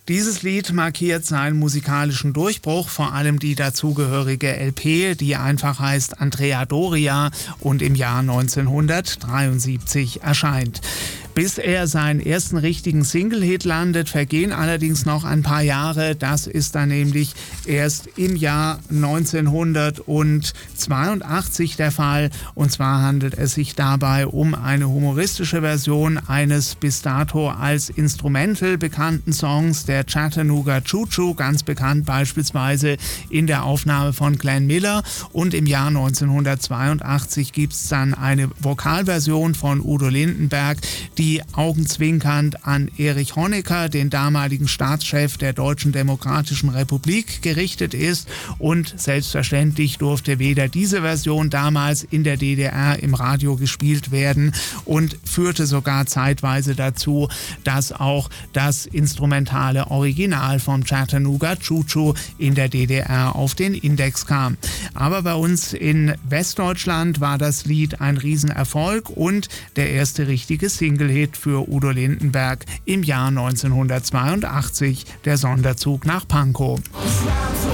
Dieses Lied markiert seinen musikalischen Durchbruch, vor allem die dazugehörige LP, die einfach heißt Andrea Doria und im Jahr 1973 erscheint. Bis er seinen ersten richtigen Single-Hit landet, vergehen allerdings noch ein paar Jahre. Das ist dann nämlich erst im Jahr 1982 der Fall. Und zwar handelt es sich dabei um eine humoristische Version eines bis dato als Instrumental bekannten Songs, der Chattanooga Choo Choo, ganz bekannt beispielsweise in der Aufnahme von Glenn Miller. Und im Jahr 1982 gibt es dann eine Vokalversion von Udo Lindenberg, die augenzwinkernd an Erich Honecker, den damaligen Staatschef der Deutschen Demokratischen Republik, gerichtet ist. Und selbstverständlich durfte weder diese Version damals in der DDR im Radio gespielt werden und führte sogar zeitweise dazu, dass auch das instrumentale Original vom Chattanooga Choo Choo in der DDR auf den Index kam. Aber bei uns in Westdeutschland war das Lied ein Riesenerfolg und der erste richtige Single-Hit für Udo Lindenberg im Jahr 1982, der Sonderzug nach Pankow.